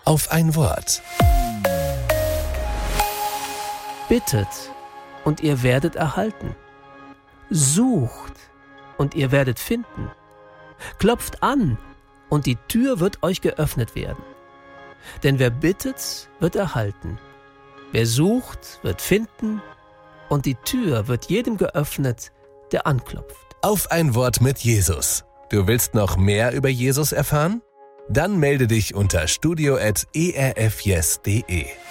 auf ein Wort. Bittet, und ihr werdet erhalten. Sucht, und ihr werdet finden. Klopft an, und die Tür wird euch geöffnet werden. Denn wer bittet, wird erhalten. Wer sucht, wird finden, und die Tür wird jedem geöffnet, der anklopft. Auf ein Wort mit Jesus. Du willst noch mehr über Jesus erfahren? Dann melde dich unter studio@erfyes.de.